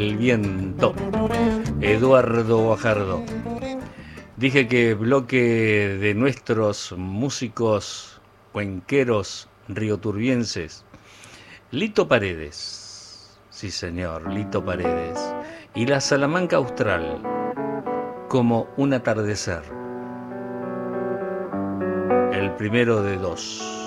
El viento, Eduardo Guajardo. Dije que bloque de nuestros músicos cuenqueros rioturbienses. Lito Paredes, sí señor, Lito Paredes. Y la Salamanca Austral, como un atardecer. El primero de dos.